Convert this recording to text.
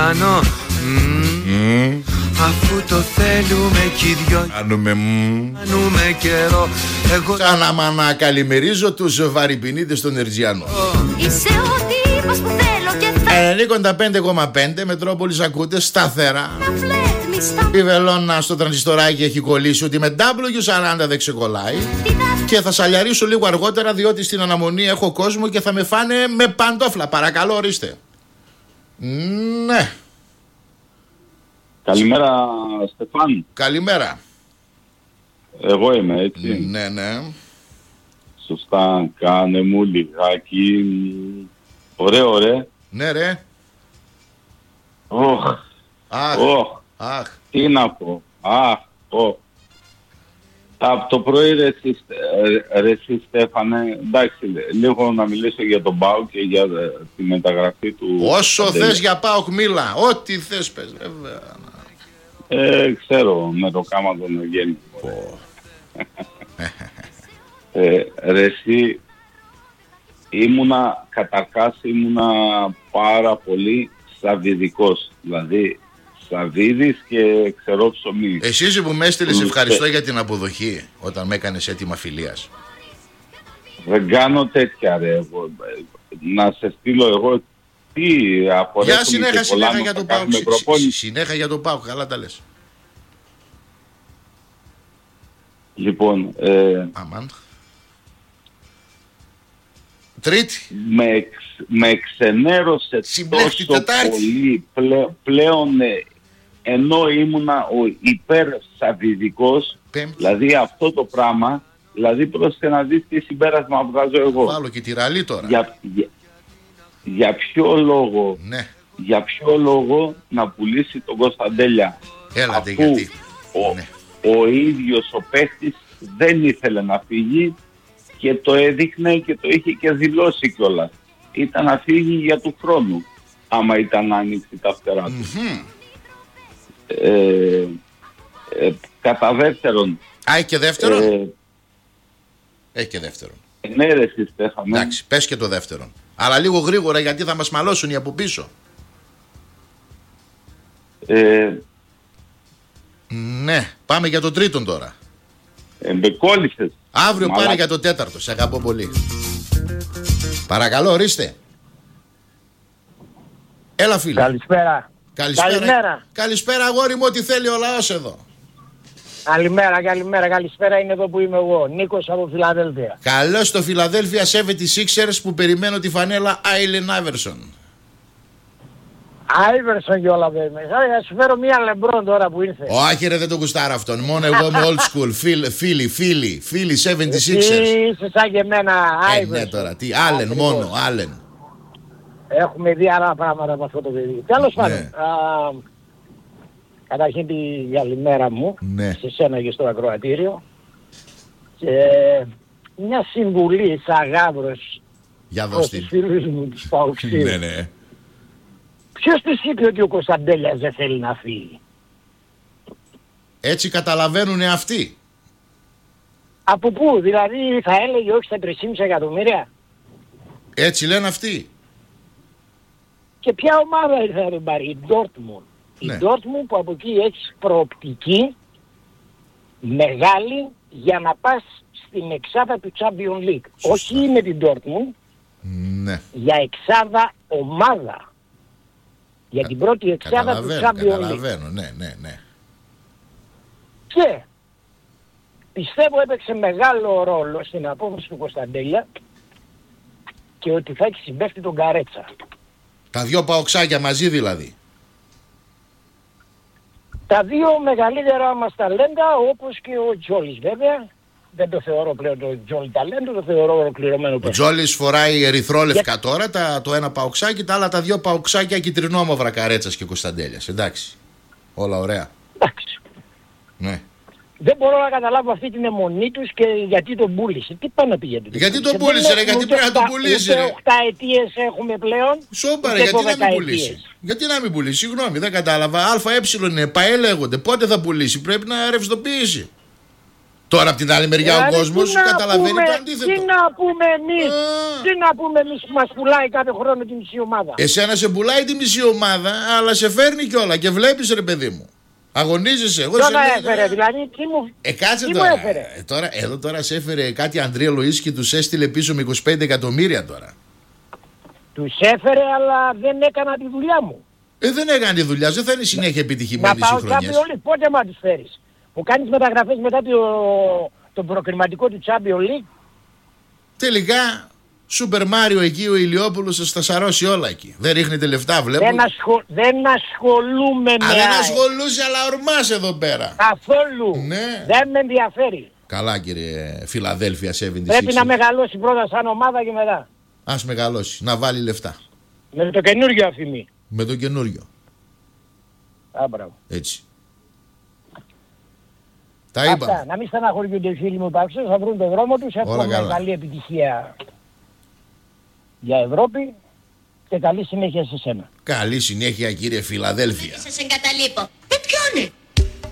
κάνω αφού το θέλουμε κι οι δυο. Κάνουμε καιρό. Κάναμε να καλημερίζω τους βαρυπινίδες των Ερτζιάνων. Είσαι ο τύπος που θέλω και θα 95,5 Μετρόπολης ακούτε σταθερά. Η Βελώνα στο τρανζιστοράκι έχει κολλήσει ότι με W40 δεν ξεκολλάει. Και θα σαλιαρίσω λίγο αργότερα διότι στην αναμονή έχω κόσμο και θα με φάνε με παντόφλα. Παρακαλώ ορίστε. Ναι. Καλημέρα Στεφάν. Καλημέρα. Εγώ είμαι έτσι. Ναι, ναι. Σωστά, κάνε μου λιγάκι. Ωραίο, ωραία. Ναι ρε. Αχ. Τι να πω. Από το πρωί ρε εσύ Στέφανε, εντάξει, λίγο να μιλήσω για τον ΠΑΟΚ και για τη μεταγραφή του. Όσο θες για ΠΑΟΚ μίλα, ό,τι θες πες βέβαια. Ξέρω, με το κάμα τον Ευγένη. Ρε εσύ, καταρχάς ήμουνα πάρα πολύ σαβιδικός, δηλαδή Σαβίδης και ξερό ψωμί. Εσύ που με έστειλες ευχαριστώ για την αποδοχή όταν με έκανες αίτημα φιλίας. Δεν κάνω τέτοια ρε εγώ. Να σε στείλω εγώ τι απορρέφουμε. Για συνέχεια για τον ΠΑΟΚ. Συνέχεια για τον ΠΑΟΚ, καλά τα λες. Λοιπόν αμάν. Τρίτη. Με ξενέρωσε συμπλέχτη τόσο πολύ πλέον ενώ ήμουνα ο υπερσαβιδικός, δηλαδή αυτό το πράγμα, δηλαδή πρόσεχε να δεις τι συμπέρασμα βγάζω εγώ. Βάλω και τη ραλή τώρα. Για ποιο λόγο, ναι. Για ποιο λόγο να πουλήσει τον Κωνσταντέλια, έλατε γιατί ο ίδιος ο παίχτης δεν ήθελε να φύγει και το έδειχνε και το είχε και δηλώσει κιόλας. Ήταν να φύγει για του χρόνου, άμα ήταν να ανοίξει τα φτερά του. Κατά δεύτερον... έχει και δεύτερον? Έχει και δεύτερον. Ναι ρε εσύ Στέφανε. Εντάξει, πες και το δεύτερον. Αλλά λίγο γρήγορα γιατί θα μας μαλώσουν οι από πίσω. Ναι, πάμε για το τρίτον τώρα. Με κόλλησες. Αύριο πάρε για το τέταρτο, σε αγαπώ πολύ. Παρακαλώ, έλα φίλε. Καλησπέρα. Καλησπέρα αγόρι μου, ό,τι θέλει ο λαός εδώ. Καλησπέρα, είναι εδώ που είμαι εγώ, Νίκος από Φιλαδέλφια. Καλώς στο Φιλαδέλφια 76ers που περιμένω τη φανέλα Άιλεν Άιβερσον. Άιβερσον και όλα βέβαια. Θα σου φέρω μία Λεμπρόν τώρα που ήρθε. Όχι ρε, δεν τον κουστάρω αυτόν. Μόνο εγώ είμαι old school. Φίλοι 76ers. Είσαι σαν και εμένα Άιβερσον. Ναι τώρα, τι, Άλεν μόνο, Άλεν. Έχουμε δει άλλα πράγματα από αυτό το παιδί. Τέλος πάντων. Καταρχήν τη καλημέρα μου, σε σένα και στο ακροατήριο. Και μια συμβουλή σαν γάβρος προς τους φίλους μου τους Παοξίδες. Ναι. Ποιος τους είπε ότι ο Κωνσταντέλιας δεν θέλει να φύγει? Έτσι καταλαβαίνουν αυτοί. Από πού, δηλαδή θα έλεγε όχι στα 3,5 εκατομμύρια? Έτσι λένε αυτοί. Και ποια ομάδα ήρθε να τον πάρει? Η Dortmund. Η Dortmund που από εκεί έχει προοπτική μεγάλη για να πας στην εξάδα του Champions League. Όχι με την Dortmund, για εξάδα ομάδα. Για την πρώτη εξάδα του Champions League. Καταλαβαίνω, ναι. Και πιστεύω έπαιξε μεγάλο ρόλο στην απόφαση του Κωνσταντέλια και ότι θα έχει συμπέφτει τον Καρέτσα. Τα δυο παοξάκια μαζί δηλαδή. Τα δύο μεγαλύτερα μας ταλέντα, όπως και ο Τζόλης βέβαια. Δεν το θεωρώ πλέον το Τζόλι ταλέντο, το θεωρώ ολοκληρωμένο. Ο Τζόλης φοράει ερυθρόλευκα τώρα, το ένα παοξάκι, τα άλλα τα δύο παοξάκια κυτρινόμαυρα Καρέτσας και Κωνσταντέλιας. Εντάξει, όλα ωραία. Εντάξει. Ναι. Δεν μπορώ να καταλάβω αυτή την αιμονή τους και γιατί τον πούλησε. Τι πάει να πει γιατί τον πούλησε ρε, γιατί πρέπει να τον πουλήσει ρε. 8 ετίες έχουμε πλέον. Σώπα ρε, γιατί να μην πουλήσει? Γιατί να μην πουλήσει, συγγνώμη, δεν κατάλαβα. ΑΕ είναι, ΠΑΕ λέγονται. Πότε θα πουλήσει? Πρέπει να ρευστοποιήσει. Τώρα από την άλλη μεριά ο κόσμος καταλαβαίνει το αντίθετο. Τι να πούμε εμείς που μας πουλάει κάθε χρόνο τη μισή ομάδα. Εσένα σε πουλάει τη μισή ομάδα, αλλά σε φέρνει κιόλα και βλέπεις ρε παιδί μου. Αγωνίζεσαι. Εγώ τώρα έφερε, δηλαδή τι μου έφερε. Τώρα σε έφερε κάτι Ανδρέα Λοΐς και τους έστειλε πίσω με 25 εκατομμύρια τώρα. Τους έφερε, αλλά δεν έκανα τη δουλειά μου. Δεν έκανε τη δουλειά, δεν θα είναι συνέχεια επιτυχημένη οι χρονιές. Πότε μα τις φέρεις. Μου κάνεις μεταγραφές μετά το προκριματικό του Champions League. Τελικά Σούπερ Μάριο εκεί ο Ηλιόπουλος θα στα σαρώσει όλα εκεί. Δεν ρίχνετε λεφτά, βλέπω. Δεν ασχολούμαι με. Δεν ασχολούσε, αλλά ορμάς εδώ πέρα. Καθόλου. Ναι. Δεν με ενδιαφέρει. Καλά, κύριε Φιλαδέλφια 76. Πρέπει να μεγαλώσει πρώτα σαν ομάδα και μετά. Ας μεγαλώσει, να βάλει λεφτά. Με το καινούργιο αφημί. Με το καινούριο. Άμπραβο. Έτσι. Τα είπα. Αυτά. Να μην στεναχωριούνται οι φίλοι μου πάξω, θα βρουν τον δρόμο τους. Εύχομαι καλή επιτυχία για Ευρώπη και καλή συνέχεια σε σένα. Καλή συνέχεια, κύριε Φιλαδέλφια. Σας εγκαταλείπω.